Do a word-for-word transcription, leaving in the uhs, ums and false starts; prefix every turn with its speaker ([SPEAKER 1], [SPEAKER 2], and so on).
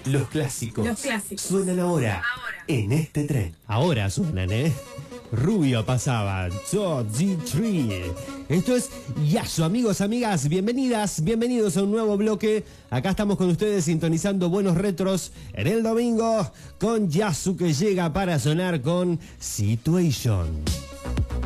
[SPEAKER 1] Los clásicos.
[SPEAKER 2] Los clásicos.
[SPEAKER 1] Suenan ahora, ahora, en este tren.
[SPEAKER 3] Ahora suenan, ¿eh? Rubio pasaba, Cho G tres. Esto es Yasu, amigos, amigas, bienvenidas, bienvenidos a un nuevo bloque. Acá estamos con ustedes sintonizando buenos retros en el domingo con Yasu, que llega para sonar con Situation.